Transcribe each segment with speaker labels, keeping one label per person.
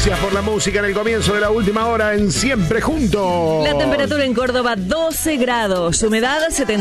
Speaker 1: Gracias por la música en el comienzo de la última hora en Siempre Juntos.
Speaker 2: La temperatura en Córdoba 12 grados, humedad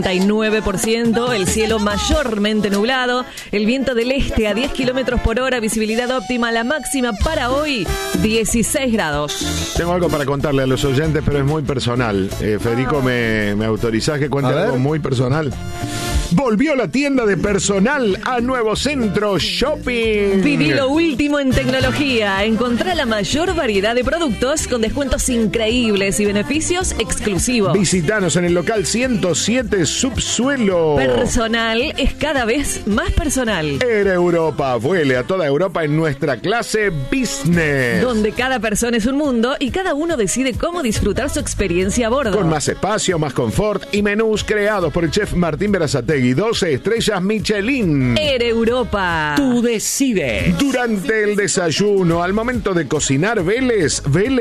Speaker 2: 79%, el cielo mayormente nublado, el viento del este a 10 kilómetros por hora, visibilidad óptima, la máxima para hoy 16 grados.
Speaker 1: Tengo algo para contarle a los oyentes, pero es muy personal. Federico, ¿me autorizás que cuente algo muy personal? Volvió la tienda de personal a Nuevo Centro Shopping.
Speaker 2: Viví lo último en tecnología. Encontrá la mayor variedad de productos con descuentos increíbles y beneficios exclusivos.
Speaker 1: Visítanos en el local 107 Subsuelo.
Speaker 2: Personal es cada vez más personal.
Speaker 1: Air Europa, vuele a toda Europa en nuestra clase Business.
Speaker 2: Donde cada persona es un mundo y cada uno decide cómo disfrutar su experiencia a bordo.
Speaker 1: Con más espacio, más confort y menús creados por el chef Martín Berazategui. 12 estrellas Michelin.
Speaker 2: Air Europa.
Speaker 3: Tú decides.
Speaker 1: Durante el desayuno, al momento de cocinar, Vélez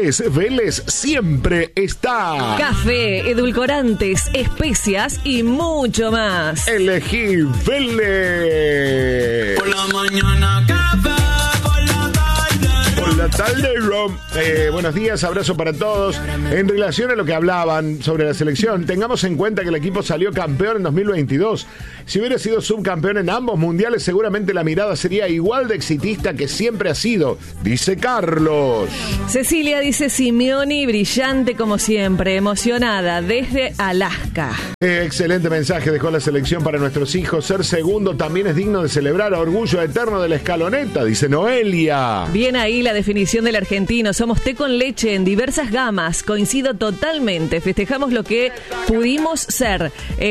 Speaker 1: siempre está.
Speaker 2: Café, edulcorantes, especias y mucho más.
Speaker 1: Elegí Vélez.
Speaker 4: Por la mañana café, por la
Speaker 1: tarde rom. Buenos días, abrazo para todos. En relación a lo que hablaban sobre la selección, tengamos en cuenta que el equipo salió campeón en 2022. Si hubiera sido subcampeón en ambos mundiales, seguramente la mirada sería igual de exitista que siempre ha sido, dice Carlos.
Speaker 2: Cecilia dice: Simeoni, brillante como siempre, emocionada desde Alaska.
Speaker 1: Excelente mensaje dejó la selección para nuestros hijos. Ser segundo también es digno de celebrar, orgullo eterno de la escaloneta, dice Noelia.
Speaker 2: Bien ahí la definición del argentino. Somos té con leche en diversas gamas. Coincido totalmente. Festejamos lo que pudimos ser.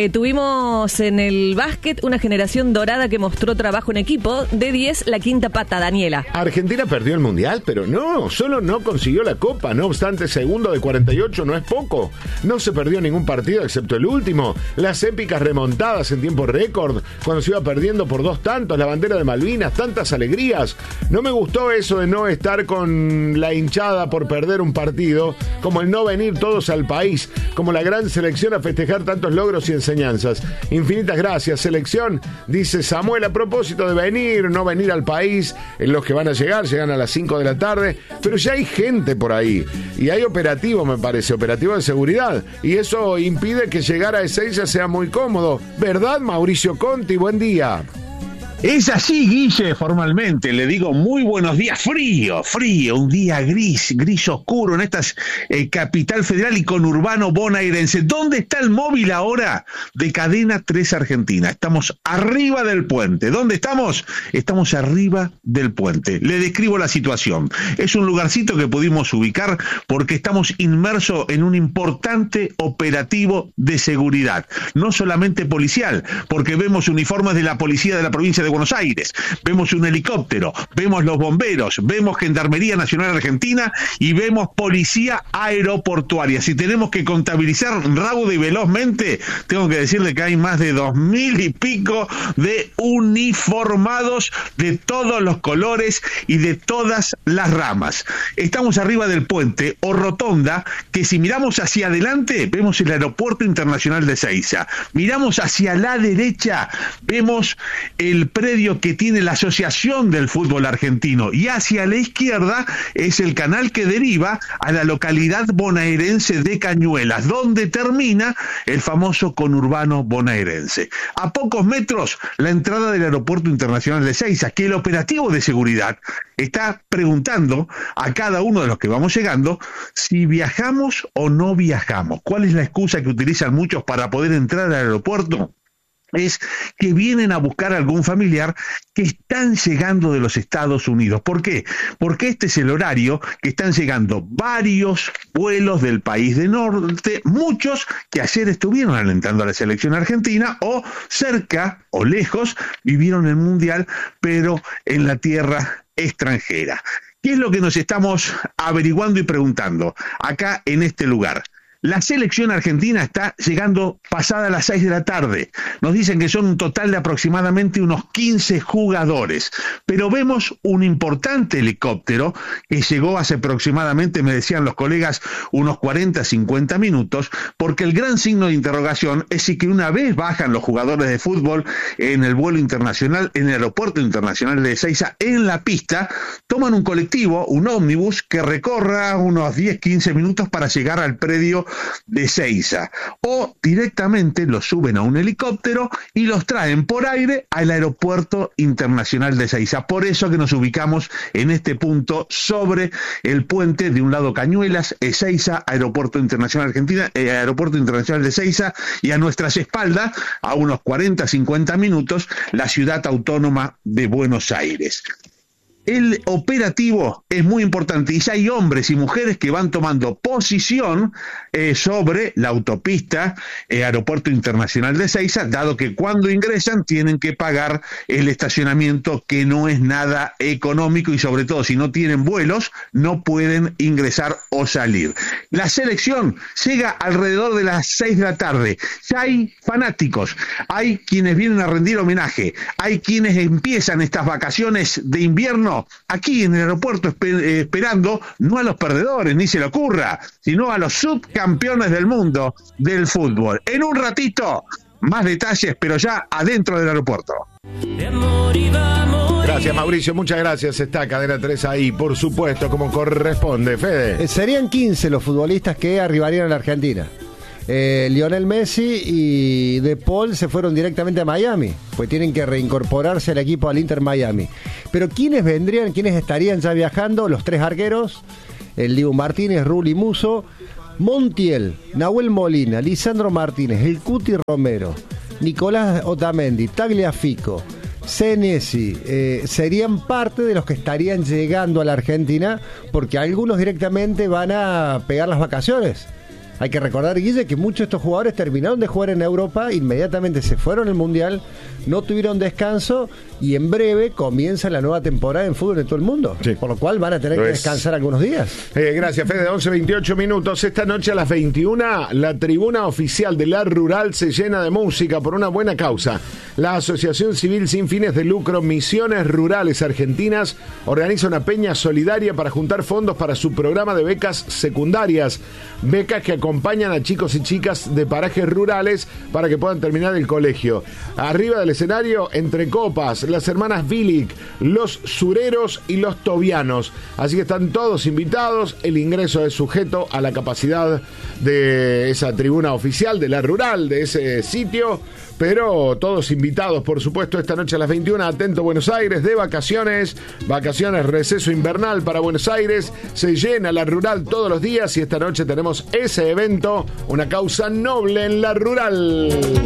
Speaker 2: Tuvimos en el básquet una generación dorada que mostró trabajo en equipo. De 10, la quinta pata, Daniela.
Speaker 1: Argentina perdió el mundial, pero no, solo no consiguió la copa. No obstante, segundo de 48 no es poco. No se perdió ningún partido excepto el último. Las épicas remontadas en tiempo récord, cuando se iba perdiendo por 2 tantos, la bandera de Malvinas, tantas alegrías. No me gustó eso de no estar con la hinchada por perder un partido, como el no venir todos al país, como la gran selección a festejar tantos logros y enseñanzas. Infinitas gracias, selección, dice Samuel, a propósito de venir, no venir al país. Los que van a llegan a las 5 de la tarde, pero ya hay gente por ahí, y hay operativo, me parece, operativo de seguridad, y eso impide que llegar a Ezeiza sea muy cómodo, ¿verdad, Mauricio Conti? Buen día.
Speaker 3: Es así, Guille, formalmente. Le digo muy buenos días. Frío, un día gris oscuro en esta capital federal y conurbano bonaerense. ¿Dónde está el móvil ahora de Cadena 3 Argentina? Estamos arriba del puente. ¿Dónde estamos? Estamos arriba del puente. Le describo la situación. Es un lugarcito que pudimos ubicar porque estamos inmersos en un importante operativo de seguridad. No solamente policial, porque vemos uniformes de la policía de la provincia de Buenos Aires, vemos un helicóptero, vemos los bomberos, vemos Gendarmería Nacional Argentina y vemos Policía Aeroportuaria. Si tenemos que contabilizar raudo y velozmente, tengo que decirle que hay más de 2.000 y pico de uniformados de todos los colores y de todas las ramas. Estamos arriba del puente o rotonda que, si miramos hacia adelante, vemos el Aeropuerto Internacional de Ezeiza. Miramos hacia la derecha, vemos el predio que tiene la Asociación del Fútbol Argentino, y hacia la izquierda es el canal que deriva a la localidad bonaerense de Cañuelas, donde termina el famoso conurbano bonaerense. A pocos metros, la entrada del Aeropuerto Internacional de Ezeiza, que el operativo de seguridad está preguntando a cada uno de los que vamos llegando si viajamos o no viajamos. ¿Cuál es la excusa que utilizan muchos para poder entrar al aeropuerto? Es que vienen a buscar a algún familiar que están llegando de los Estados Unidos. ¿Por qué? Porque este es el horario que están llegando varios vuelos del país del norte, muchos que ayer estuvieron alentando a la selección argentina, o cerca o lejos vivieron el Mundial, pero en la tierra extranjera. ¿Qué es lo que nos estamos averiguando y preguntando acá en este lugar? La selección argentina está llegando pasada las 6 de la tarde. Nos dicen que son un total de aproximadamente unos 15 jugadores. Pero vemos un importante helicóptero que llegó hace aproximadamente, me decían los colegas, unos 40, 50 minutos, porque el gran signo de interrogación es si que una vez bajan los jugadores de fútbol en el vuelo internacional, en el aeropuerto internacional de Ezeiza, en la pista, toman un colectivo, un ómnibus, que recorra unos 10, 15 minutos para llegar al predio de Ezeiza, o directamente los suben a un helicóptero y los traen por aire al aeropuerto internacional de Ezeiza. Por eso que nos ubicamos en este punto sobre el puente, de un lado Cañuelas, Ezeiza, Aeropuerto Internacional Argentina, Aeropuerto Internacional de Ezeiza, y a nuestras espaldas, a unos 40, 50 minutos, la ciudad autónoma de Buenos Aires. El operativo es muy importante y ya hay hombres y mujeres que van tomando posición sobre la autopista Aeropuerto Internacional de Ezeiza, dado que cuando ingresan tienen que pagar el estacionamiento, que no es nada económico, y sobre todo si no tienen vuelos no pueden ingresar o salir. La selección llega alrededor de las 6 de la tarde. Ya hay fanáticos, hay quienes vienen a rendir homenaje, hay quienes empiezan estas vacaciones de invierno aquí en el aeropuerto esperando no a los perdedores, ni se le ocurra, sino a los subcampeones del mundo del fútbol. En un ratito, más detalles, pero ya adentro del aeropuerto.
Speaker 1: Gracias, Mauricio, muchas gracias. Está Cadena 3 ahí, por supuesto, como corresponde. Fede.
Speaker 5: Serían 15 los futbolistas que arribarían a la Argentina. Lionel Messi y De Paul se fueron directamente a Miami, pues tienen que reincorporarse al equipo, al Inter Miami. Pero ¿quiénes vendrían, quiénes estarían ya viajando? Los 3 arqueros, el Dibu Martínez, Rulli Musso, Montiel, Nahuel Molina, Lisandro Martínez, el Cuti Romero, Nicolás Otamendi, Tagliafico, Senesi, serían parte de los que estarían llegando a la Argentina, porque algunos directamente van a pegar las vacaciones. Hay que recordar, Guille, que muchos de estos jugadores terminaron de jugar en Europa, inmediatamente se fueron al Mundial, no tuvieron descanso y en breve comienza la nueva temporada en fútbol de todo el mundo. Sí. Por lo cual van a tener que descansar algunos días.
Speaker 1: Gracias, Fede. 11:28 minutos. Esta noche a las 21, la tribuna oficial de La Rural se llena de música por una buena causa. La Asociación Civil Sin Fines de Lucro Misiones Rurales Argentinas organiza una peña solidaria para juntar fondos para su programa de becas secundarias. Becas que acompañan a chicos y chicas de parajes rurales para que puedan terminar el colegio. Arriba del escenario, entre copas, las hermanas Bilic, los Sureros y los Tobianos. Así que están todos invitados. El ingreso es sujeto a la capacidad de esa tribuna oficial de La Rural, de ese sitio. Pero todos invitados, por supuesto, esta noche a las 21. Atento, Buenos Aires, de vacaciones, receso invernal para Buenos Aires. Se llena La Rural todos los días y esta noche tenemos ese evento, una causa noble en La Rural.